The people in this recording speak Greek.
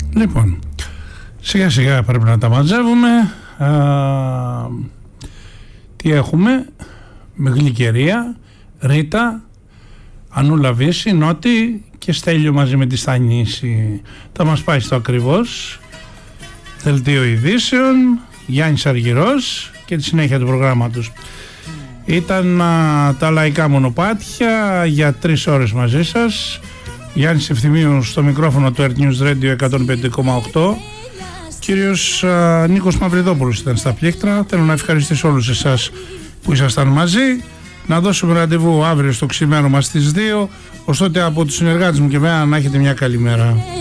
Λοιπόν, σιγά σιγά πρέπει να τα μαζεύουμε. Τι έχουμε? Με Γλυκερία, Ρίτα, Ανούλα Βύση, Νότι και Στέλιο μαζί με τη Στανίση. Θα μας πάει στο ακριβώς δελτίο ειδήσεων, Γιάννης Αργυρός και τη συνέχεια του προγράμματος. Ήταν τα λαϊκά μονοπάτια για 3 ώρες μαζί σας. Γιάννης Ευθυμίου στο μικρόφωνο του Earth News Radio 105,8. Κύριος Νίκος Μαυριδόπουλος ήταν στα πλήκτρα. Θέλω να ευχαριστήσω όλους εσάς που ήσασταν μαζί. Να δώσουμε ραντεβού αύριο στο ξημέρωμα στις 2. Ωστότε από τους συνεργάτες μου και εμένα να έχετε μια καλή μέρα.